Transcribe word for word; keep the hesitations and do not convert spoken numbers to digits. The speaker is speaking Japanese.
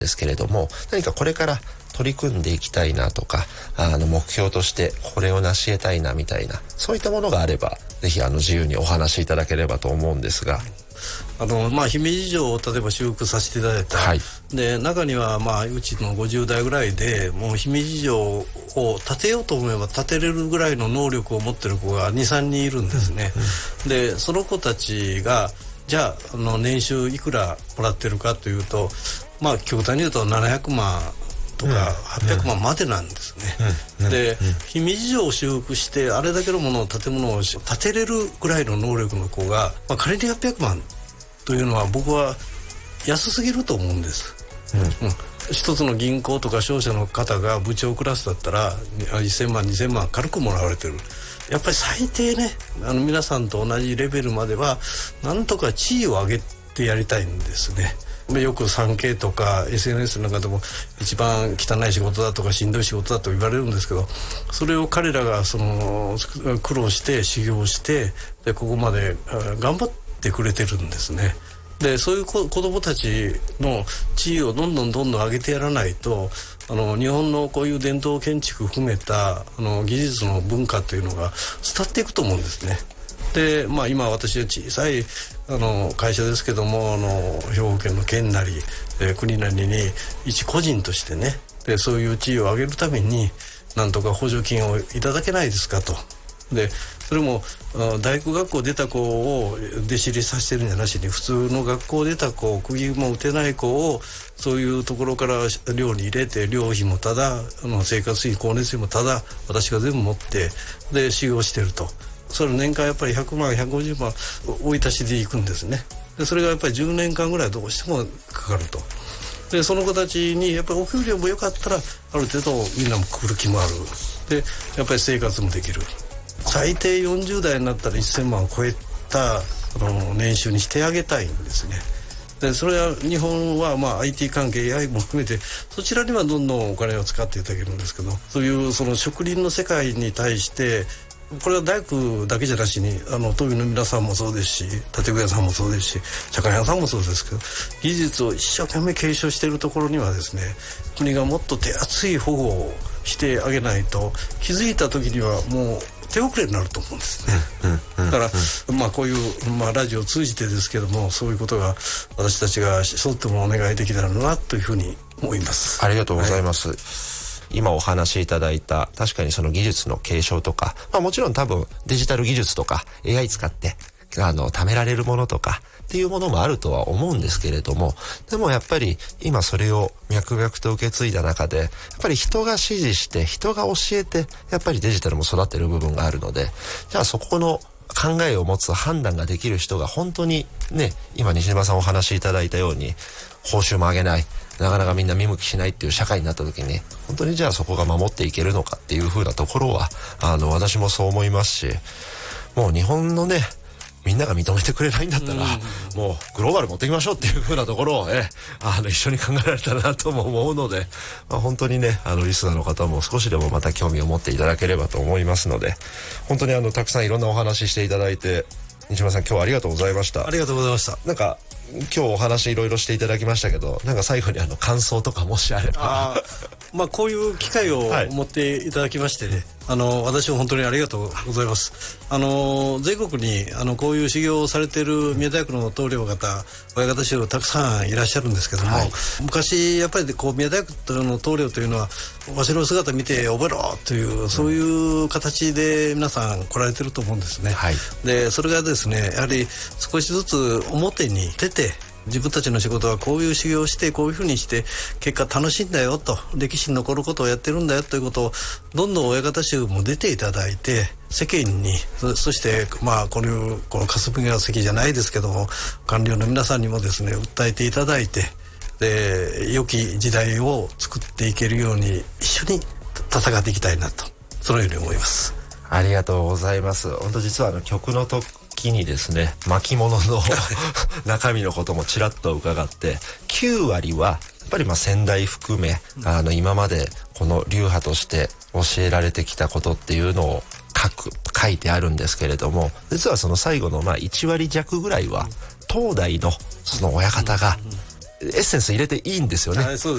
ですけれども、何かこれから取り組んでいきたいなとか、あの目標としてこれを成し得たいなみたいな、そういったものがあればぜひあの自由にお話しいただければと思うんですが。 あのまあ、姫路城を例えば修復させていただいた、はい、で中にはまあうちのごじゅう代ぐらいでもう姫路城を建てようと思えば建てれるぐらいの能力を持ってる子が にさんにんいるんですね、うんうん、でその子たちがじゃあ、あの年収いくらもらってるかというと、まあ極端に言うとななひゃくまんとかはっぴゃくまんまでなんですね、うんうん、で、うん、姫路城を修復してあれだけのものを建物を建てれるぐらいの能力の子が、まあ、仮にはっぴゃくまんというのは僕は安すぎると思うんです、うんうん、一つの銀行とか商社の方が部長クラスだったらせんまんにせんまん軽くもらわれてる。やっぱり最低ね、あの皆さんと同じレベルまではなんとか地位を上げてやりたいんですね。よく サンケー とか エスエヌエス なんかでも一番汚い仕事だとかしんどい仕事だと言われるんですけど、それを彼らがその苦労して修行してでここまで頑張ってくれてるんですね。でそういう子供たちの地位をどんどんどんどん上げてやらないと、あの日本のこういう伝統建築含めたあの技術の文化というのが伝っていくと思うんですね。で、まあ、今私は小さいあの会社ですけども、あの兵庫県の県なり、えー、国なりに一個人としてね、でそういう地位を上げるためになんとか補助金をいただけないですかと。でそれも大工学校出た子を弟子入りさせてるんじゃなしに、普通の学校出た子、釘も打てない子をそういうところから寮に入れて、寮費もただ、あの生活費光熱費もただ私が全部持ってで修行してると。それ年間やっぱりひゃくまんひゃくごじゅうまん追い足しでいくんですね。でそれがやっぱりじゅうねんかんぐらいどうしてもかかると。でその子たちにやっぱりお給料も良かったらある程度みんなも来る気もある。でやっぱり生活もできる。最低よんじゅう代になったらせんまんを超えたあの年収にしてあげたいんですね。でそれは日本はまあ アイティー 関係 エーアイ も含めてそちらにはどんどんお金を使っていただけるんですけど、そういうその植林の世界に対してこれは大工だけじゃなしにあの東美の皆さんもそうですし、建具屋さんもそうですし、茶館屋さんもそうですけど、技術を一生懸命継承しているところにはですね、国がもっと手厚い保護をしてあげないと気づいた時にはもう手遅れになると思うんですね、うんうん、だから、うん、まあこういう、まあ、ラジオを通じてですけども、そういうことが私たちが一つもお願いできたらなというふうに思います。 ありがとうございます、はい。今お話しいただいた確かにその技術の継承とか、まあもちろん多分デジタル技術とか エーアイ 使ってあの貯められるものとかっていうものもあるとは思うんですけれども、でもやっぱり今それを脈々と受け継いだ中で、やっぱり人が指示して人が教えてやっぱりデジタルも育ってる部分があるので、じゃあそこの考えを持つ判断ができる人が本当にね、今西島さんお話しいただいたように報酬も上げない、なかなかみんな見向きしないっていう社会になった時に、本当にじゃあそこが守っていけるのかっていう風なところはあの私もそう思いますし、もう日本のねみんなが認めてくれないんだったら、うん、もうグローバル持っていきましょうっていう風なところをえあの一緒に考えられたらなとも思うので、まあ、本当にねあのリスナーの方も少しでもまた興味を持っていただければと思いますので、本当にあのたくさんいろんなお話ししていただいて、西島さん今日はありがとうございました。 ありがとうございました。 なんか今日お話いろいろしていただきましたけど、なんか最後にあの感想とかもしあれば。 あまあこういう機会を持っていただきましてね、はい、あの私も本当にありがとうございます。あの全国にあのこういう修行をされている宮大工の棟梁方、親方衆たくさんいらっしゃるんですけども、はい、昔やっぱりこう宮大工の棟梁というのはわしの姿見て覚えろという、うん、そういう形で皆さん来られてると思うんですね、はい、でそれがですねやはり少しずつ表に出て、自分たちの仕事はこういう修行をしてこういうふうにして結果楽しいんだよと、歴史に残ることをやってるんだよということをどんどん親方衆も出ていただいて、世間に そ, そしてまあこのこの霞が関じゃないですけども官僚の皆さんにもですね訴えていただいて、で良き時代を作っていけるように一緒に戦っていきたいなと、そのように思います。 ありがとうございます。本当実はあの曲のと時にですね、巻物の中身のこともちらっと伺って、きゅうわりはやっぱりまあ先代含め、あの今までこの流派として教えられてきたことっていうのを書く書いてあるんですけれども、実はその最後のまあいちわり弱ぐらいは東大のその親方がエッセンス入れていいんですよね。 はい、そう